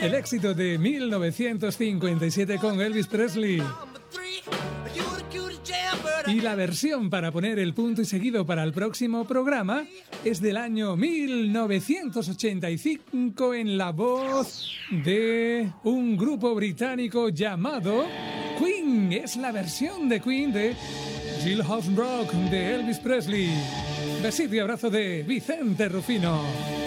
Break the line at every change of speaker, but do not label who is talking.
El éxito de 1957 con Elvis Presley. Y la versión para poner el punto y seguido para el próximo programa es del año 1985 en la voz de un grupo británico llamado Queen. Es la versión de Queen de Jailhouse Rock de Elvis Presley. Besito y abrazo de Vicente Rufino.